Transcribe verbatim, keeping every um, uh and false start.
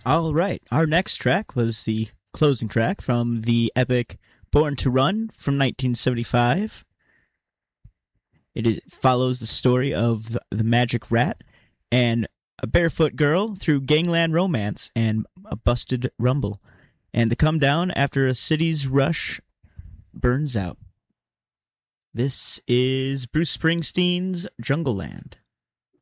All right. Our next track was the closing track from the epic Born to Run from nineteen seventy-five. It is, follows the story of the, the Magic Rat and a barefoot girl through gangland romance and a busted rumble, and the come down after a city's rush burns out. This is Bruce Springsteen's Jungle Land.